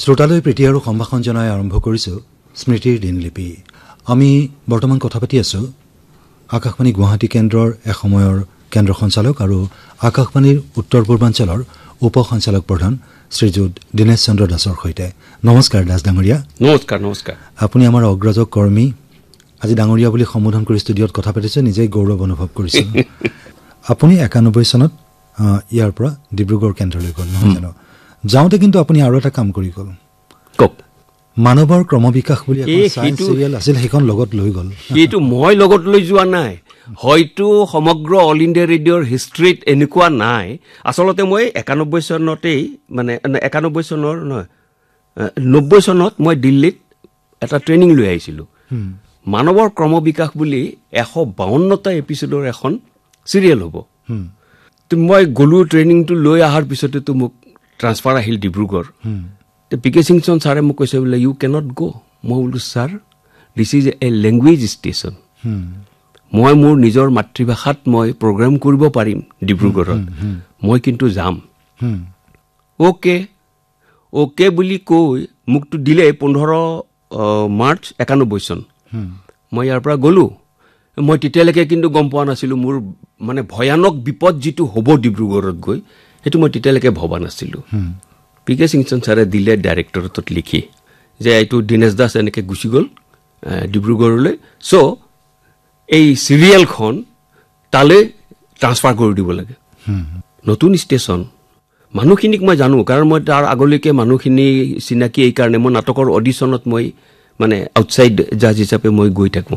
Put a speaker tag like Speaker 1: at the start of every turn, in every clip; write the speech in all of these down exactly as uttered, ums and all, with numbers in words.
Speaker 1: শ্ৰোতালৈ প্ৰীতি আৰু সম্ভাষণ জনাই আৰম্ভ কৰিছোঁ স্মৃতিৰ দিনলিপি। আমি বৰ্তমান কথা পাতি আছোঁ আকাশবাণী গুৱাহাটী কেন্দ্ৰৰ এসময়ৰ কেন্দ্ৰ সঞ্চালক আৰু আকাশবাণীৰ উত্তৰ পূৰ্বাঞ্চলৰ উপ সঞ্চালক প্ৰধান শ্ৰীযুত দীনেশ চন্দ্ৰ দাসৰ সৈতে। নমস্কাৰ দাস ডাঙৰীয়া।
Speaker 2: নমস্কাৰ নমস্কাৰ।
Speaker 1: আপুনি আমাৰ অগ্ৰজ কৰ্মী, আজি ডাঙৰীয়া বুলি সম্বোধন কৰি ষ্টুডিঅ'ত কথা পাতিছে, নিজেই গৌৰৱ অনুভৱ কৰিছোঁ। আপুনি একানব্বৈ চনত ইয়াৰ পৰা ডিব্ৰুগড় কেন্দ্ৰলৈ গ'ল, নহয় জানো? যাওঁতে কিন্তু আপুনি আৰু এটা কাম কৰি গ'ল।
Speaker 2: কওক।
Speaker 1: মানৱৰ ক্ৰমবিকাশ বুলি এখন সায়েন্স চিৰিয়েল আছিল, সেইখন লগত লৈ গ'ল।
Speaker 2: এইটো মই লগত লৈ যোৱা নাই, হয়তো সমগ্ৰ অল ইণ্ডিয়া ৰেডিঅ'ৰ হিষ্ট্ৰীত এনেকুৱা নাই। আচলতে মই একানব্বৈ চনতেই মানে একানব্বৈ চনৰ নহয় নব্বৈ চনত মই দিল্লীত এটা ট্ৰেইনিং লৈ আহিছিলোঁ। মানৱৰ ক্ৰমবিকাশ বুলি এশ বাৱন্নটা এপিছডৰ এখন চিৰিয়েল হ'ব। মই গ'লো, ট্ৰেইনিংটো লৈ অহাৰ পিছতেতো মোক ট্ৰান্সফাৰ আহিল ডিব্ৰুগড়। পি কে সিংচন ছাৰে মোক কৈছে বোলে ইউ কেনট গ'। মই বোলো sir, this is a language station. মই মোৰ নিজৰ মাতৃভাষাত মই প্ৰগ্ৰাম কৰিব পাৰিম ডিব্ৰুগড়ত, মই কিন্তু যাম। অ'কে অ'কে বুলি কৈ মোকতো দিলে পোন্ধৰ মাৰ্চ একানব্বৈ চন। মই ইয়াৰ পৰা গ'লোঁ। মই তেতিয়ালৈকে কিন্তু গম পোৱা নাছিলোঁ মোৰ মানে ভয়ানক বিপদ যিটো হ'ব ডিব্ৰুগড়ত গৈ, সেইটো মই তেতিয়ালৈকে ভবা নাছিলোঁ। পি কে সিংচন ছাৰে দিলে ডাইৰেক্টৰেটত লিখি যে এইটো দীনেশ দাস এনেকৈ গুচি গ'ল ডিব্ৰুগড়লৈ, চ' এই চিৰিয়েলখন তালৈ ট্ৰান্সফাৰ কৰি দিব লাগে। নতুন ষ্টেচন, মানুহখিনিক মই জানো, কাৰণ মই তাৰ আগলৈকে মানুহখিনি চিনাকি। এইকাৰণে মই নাটকৰ অডিশ্যনত মই মানে আউটছাইড জাজ হিচাপে মই গৈ থাকোঁ।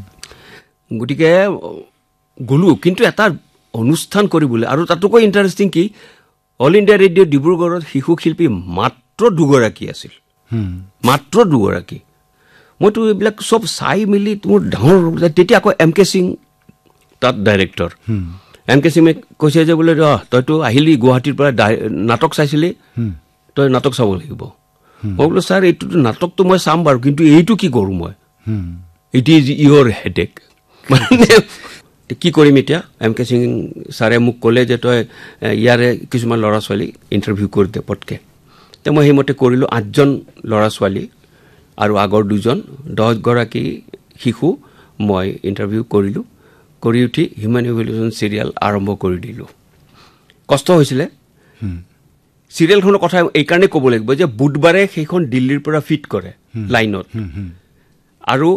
Speaker 2: গতিকে গ'লোঁ, কিন্তু এটা অনুষ্ঠান কৰিবলৈ, আৰু তাতোকৈ ইণ্টাৰেষ্টিং কি, অল ইণ্ডিয়া ৰেডিঅ' ডিব্ৰুগড়ত শিশু শিল্পী মাত্ৰ দুগৰাকী আছিল, মাত্ৰ দুগৰাকী। মইতো এইবিলাক চব চাই মেলি মোৰ ডাঙৰ, তেতিয়া আকৌ এম কে সিং তাত ডাইৰেক্টৰ। এম কে সিঙে কৈছে যে বোলে তইতো আহিলি গুৱাহাটীৰ পৰা নাটক চাইছিলি, তই নাটক চাব লাগিব। মই বোলো ছাৰ এইটোতো নাটকটো মই চাম বাৰু, কিন্তু এইটো কি কৰোঁ মই, ইট ইজ ইয়ৰ হেডেক। মানে কি কৰিম এতিয়া? এম কে সিং ছাৰে মোক ক'লে যে তই ইয়াৰে কিছুমান ল'ৰা ছোৱালী ইণ্টাৰভিউ কৰি দে পটকে। তো মই সেইমতে কৰিলোঁ। আঠজন ল'ৰা ছোৱালী আৰু আগৰ দুজন, দহগৰাকী শিশু মই ইণ্টাৰভিউ কৰিলোঁ। কৰি উঠি হিউমেন ইভলিউশ্যন চিৰিয়েল আৰম্ভ কৰি দিলোঁ। কষ্ট হৈছিলে। চিৰিয়েলখনৰ কথা এইকাৰণে ক'ব লাগিব যে বুধবাৰে সেইখন দিল্লীৰ পৰা ফিট কৰে লাইনত, আৰু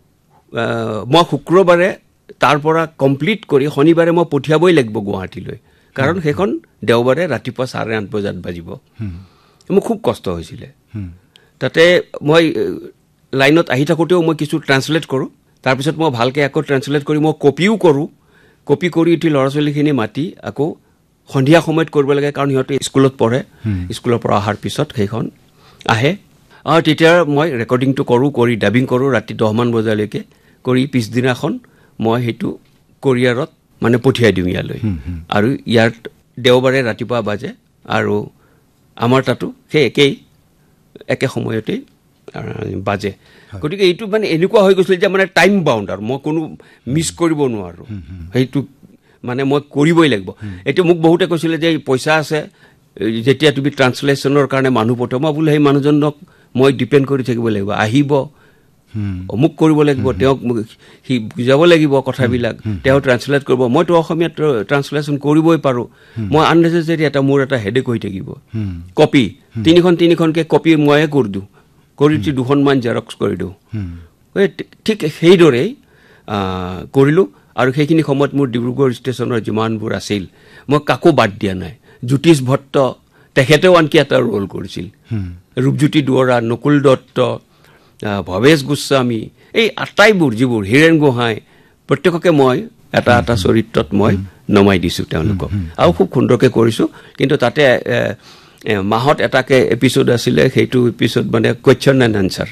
Speaker 2: মই শুক্ৰবাৰে তাৰ পৰা কমপ্লিট কৰি শনিবাৰে মই পঠিয়াবই লাগিব গুৱাহাটীলৈ, কাৰণ সেইখন দেওবাৰে ৰাতিপুৱা চাৰে আঠ বজাত বাজিব। মোৰ খুব কষ্ট হৈছিলে। তাতে মই লাইনত আহি থাকোঁতেও মই কিছু ট্ৰান্সলেট কৰোঁ, তাৰপিছত মই ভালকৈ আকৌ ট্ৰান্সলেট কৰি মই কপিও কৰোঁ। কপি কৰি উঠি ল'ৰা ছোৱালীখিনি মাতি আকৌ সন্ধিয়া সময়ত কৰিব লাগে, কাৰণ সিহঁতে স্কুলত পঢ়ে। স্কুলৰ পৰা অহাৰ পিছত সেইখন আহে, আৰু তেতিয়া মই ৰেকৰ্ডিংটো কৰোঁ, কৰি ডাবিং কৰোঁ ৰাতি দহমান বজালৈকে, কৰি পিছদিনাখন মই সেইটো কোৰিয়াৰত মানে পঠিয়াই দিওঁ ইয়ালৈ। আৰু ইয়াৰ দেওবাৰে ৰাতিপুৱা বাজে, আৰু আমাৰ তাতো সেই একেই একে সময়তেই বাজে। গতিকে এইটো মানে এনেকুৱা হৈ গৈছিল যে মানে টাইম বাউণ্ড, আৰু মই কোনো মিছ কৰিব নোৱাৰোঁ, সেইটো মানে মই কৰিবই লাগিব। এতিয়া মোক বহুতে কৈছিলে যে পইচা আছে, যেতিয়া তুমি ট্ৰান্সলেশ্যনৰ কাৰণে মানুহ পঠিয়াব, মই বোলো সেই মানুহজনক মই ডিপেণ্ড কৰি থাকিব লাগিব, আহিব, অমুক কৰিব লাগিব, তেওঁক সি বুজাব লাগিব কথাবিলাক, তেওঁ ট্ৰান্সলেট কৰিব। মইতো অসমীয়াত ট্ৰান্সলেশ্যন কৰিবই পাৰোঁ। মই আননেচেচেৰী এটা মোৰ এটা হেডেক হৈ থাকিব। কপি তিনিখন তিনিখনকৈ কপি ময়ে কৰি দিওঁ, কৰি উঠি দুখনমান জেৰক্স কৰি দিওঁ। ঠিক সেইদৰেই কৰিলোঁ। আৰু সেইখিনি সময়ত মোৰ ডিব্ৰুগড় ষ্টেচনৰ যিমানবোৰ আছিল মই কাকো বাদ দিয়া নাই। জ্যোতিষ ভট্ট তেখেতেও আনকি এটা ৰোল কৰিছিল, ৰূপজ্যোতি দুৱৰা, নকুল দত্ত, ভৱেশ গোস্বামী, এই আটাইবোৰ যিবোৰ হীৰেণ গোহাঁই, প্ৰত্যেককে মই এটা এটা চৰিত্ৰত মই নমাই দিছোঁ তেওঁলোকক, আৰু খুব সুন্দৰকৈ কৰিছোঁ। কিন্তু তাতে মাহত এটাকে এপিছ'ড আছিলে, সেইটো এপিছ'ড মানে কুৱেশ্যন এণ্ড এনচাৰ।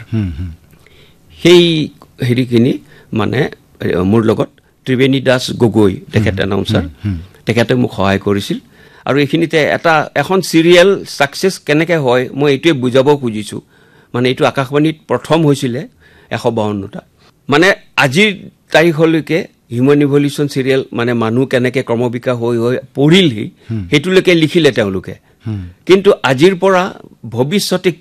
Speaker 2: সেই হেৰিখিনি মানে মোৰ লগত ত্ৰিবেণী দাস গগৈ, তেখেত এনাউন্সাৰ, তেখেতে মোক সহায় কৰিছিল। আৰু এইখিনিতে এটা এখন চিৰিয়েল ছাকচেছ কেনেকৈ হয় মই এইটোৱে বুজাব খুজিছোঁ। মানে এইটো আকাশবাণীত প্ৰথম হৈছিলে এশ বাৱন্নটা, মানে আজিৰ তাৰিখলৈকে হিউমেন ইভলিউশ্যন চিৰিয়েল মানে মানুহ কেনেকৈ ক্ৰমবিকাশ হৈ হৈ পঢ়িলহি সেইটোলৈকে লিখিলে তেওঁলোকে, কিন্তু আজিৰ পৰা ভৱিষ্যতে